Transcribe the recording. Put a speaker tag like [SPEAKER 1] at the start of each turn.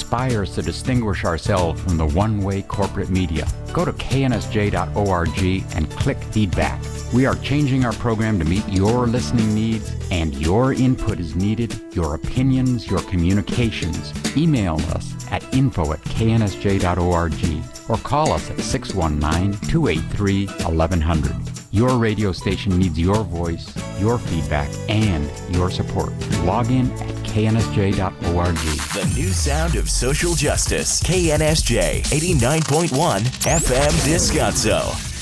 [SPEAKER 1] aspires to distinguish ourselves from the one-way corporate media. Go to knsj.org and click feedback. We are changing our program to meet your listening needs, and your input is needed, your opinions, your communications. Email us at info@knsj.org or call us at 619-283-1100. Your radio station needs your voice, your feedback, and your support. Log in at knsj.org.
[SPEAKER 2] The new sound of social justice. KNSJ 89.1 FM Descanso.